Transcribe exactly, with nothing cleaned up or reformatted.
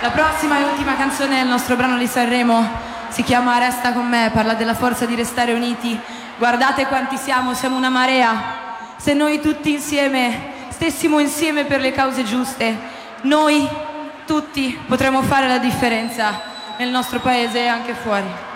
La prossima e ultima canzone del nostro brano di Sanremo si chiama Resta con me, parla della forza di restare uniti. Guardate quanti siamo, siamo una marea. Se noi tutti insieme stessimo insieme per le cause giuste, noi tutti potremmo fare la differenza nel nostro paese e anche fuori.